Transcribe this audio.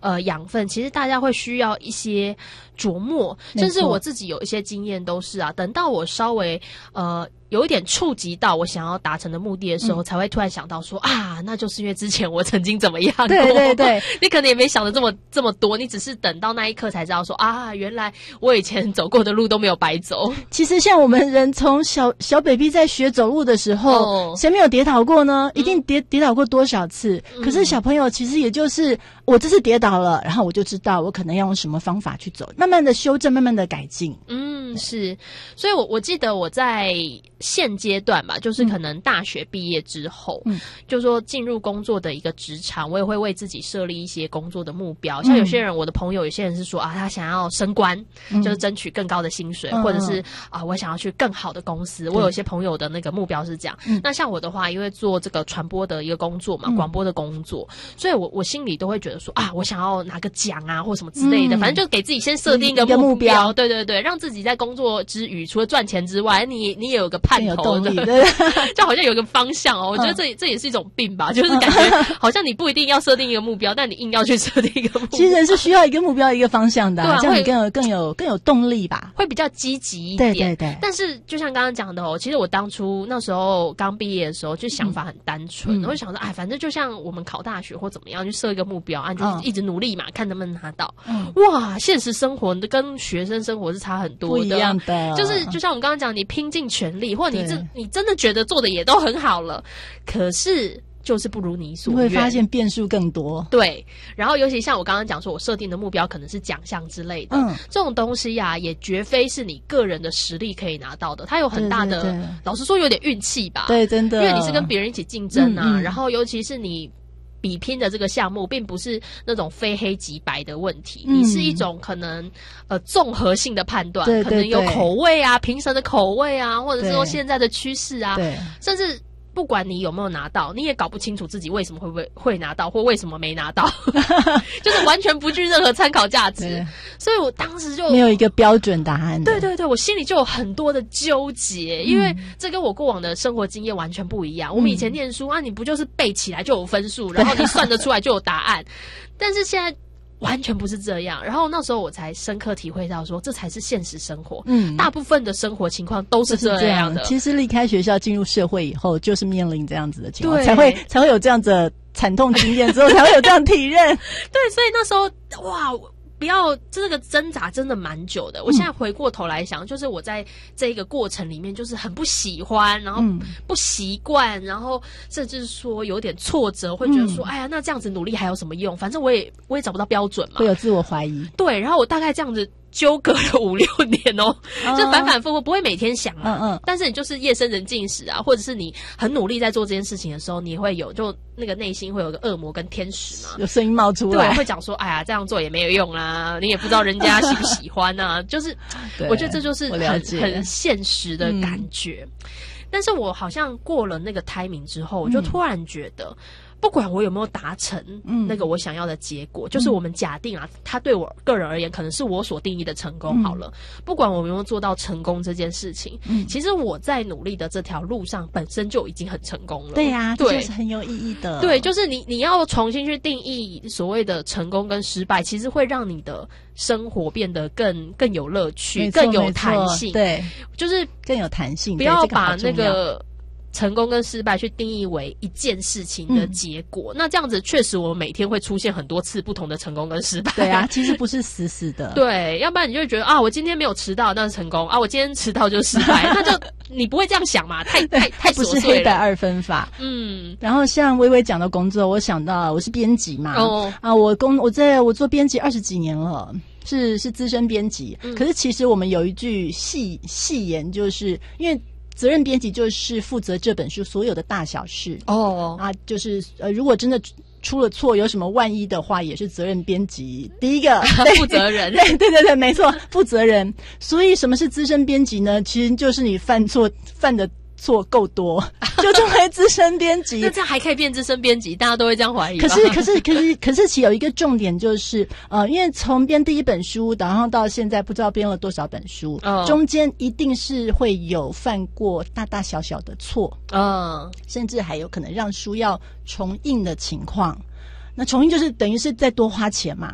养分，其实大家会需要一些琢磨，甚至我自己有一些经验都是啊，等到我稍微有一点触及到我想要达成的目的的时候，才会突然想到说啊，那就是因为之前我曾经怎么样过。 对对对， 你可能也没想的这么多，你只是等到那一刻才知道说啊，原来我以前走过的路都没有白走。 其实像我们人从小 baby 在学走路的时候，谁没有跌倒过呢？一定跌倒过多少次？可是小朋友其实也就是我这次跌倒了，然后我就知道我可能要用什么方法去走，慢慢的修正，慢慢的改进。 是，所以我记得我在现阶段吧，就是可能大学毕业之后，就说进入工作的一个职场，我也会为自己设立一些工作的目标。像有些人，我的朋友，有些人是说啊，他想要升官，就是争取更高的薪水，或者是啊，我想要去更好的公司。我有些朋友的那个目标是这样。那像我的话，因为做这个传播的一个工作嘛，广播的工作，所以我心里都会觉得说啊，我想要拿个奖啊，或什么之类的，反正就给自己先设定一个目标。对对对，让自己在工作之余，除了赚钱之外，你也有个盼头的，就好像有个方向哦。我觉得这也是一种病吧，就是感觉好像你不一定要设定一个目标，但你硬要去设定一个目标。 其实人是需要一个目标一个方向的，这样你更有动力吧， 会比较积极一点。 对对对。 但是就像刚刚讲的哦，其实我当初那时候刚毕业的时候，就想法很单纯，我就想说，哎，反正就像我们考大学或怎么样，去设一个目标啊，就是一直努力嘛，看能不能拿到。哇，现实生活跟学生生活是差很多的， 不一样的。 就是就像我们刚刚讲，你拼尽全力，或者你真的觉得做的也都很好了，可是就是不如你所愿， 你会发现变数更多。 对，然后尤其像我刚刚讲说，我设定的目标可能是奖项之类的，这种东西啊，也绝非是你个人的实力可以拿到的，它有很大的，老实说有点运气吧。 对，真的， 因为你是跟别人一起竞争啊，然后尤其是你比拼的这个项目并不是那种非黑即白的问题，你是一种可能综合性的判断，可能有口味啊，评审的口味啊，或者是说现在的趋势啊，甚至不管你有没有拿到，你也搞不清楚自己为什么会拿到，或为什么没拿到，就是完全不具任何参考价值。所以我当时就没有一个标准答案的。 对对对，我心里就有很多的纠结，因为这跟我过往的生活经验完全不一样。我们以前念书啊，你不就是背起来就有分数，然后你算得出来就有答案，但是现在完全不是这样。然后那时候我才深刻体会到说，这才是现实生活。大部分的生活情况都是这样的。 其实离开学校进入社会以后，就是面临这样子的情况，才会有这样子的惨痛经验之后，才会有这样体认。 对，所以那时候哇，不要这个挣扎真的蛮久的。我现在回过头来想，就是我在这一个过程里面，就是很不喜欢，然后不习惯，然后甚至说有点挫折，会觉得说，哎呀，那这样子努力还有什么用？反正我也找不到标准嘛， 会有自我怀疑。 对，然后我大概这样子纠葛了5-6年哦，就反反复复，不会每天想啊，但是你就是夜深人静时啊，或者是你很努力在做这件事情的时候，你会有就那个内心会有个恶魔跟天使嘛， 有声音冒出来， 对，会讲说，哎呀，这样做也没有用啊，你也不知道人家喜不喜欢啊，就是我觉得这就是很现实的感觉。但是我好像过了那个timing之后，我就突然觉得，不管我有没有达成那个我想要的结果，就是我们假定啊，它对我个人而言可能是我所定义的成功好了。不管我有没有做到成功这件事情，其实我在努力的这条路上本身就已经很成功了。 对呀，这就是很有意义的。 对，就是你要重新去定义所谓的成功跟失败，其实会让你的生活变得更有乐趣，更有弹性。 对， 就是更有弹性， 不要把那个成功跟失败去定义为一件事情的结果，那这样子确实我每天会出现很多次不同的成功跟失败。 对啊，其实不是死的。 对，要不然你就会觉得啊，我今天没有迟到那是成功啊，我今天迟到就是失败，那就你不会这样想嘛，太不是黑白二分法。然后像微微讲的工作，我想到我是编辑嘛，我做编辑20几年了。是资深编辑，可是其实我们有一句戏言，就是因为责任编辑就是负责这本书所有的大小事就是如果真的出了错，有什么万一的话，也是责任编辑第一个负责人。 对，没错，负责人。所以什么是资深编辑呢？其实就是你犯的错够多，就成为资深编辑。 那这样还可以变资深编辑，大家都会这样怀疑。 可是其有一个重点就是，因为从编第一本书，然后到现在不知道编了多少本书，中间一定是会有犯过大大小小的错，甚至还有可能让书要重印的情况。那重印就是等于是再多花钱嘛，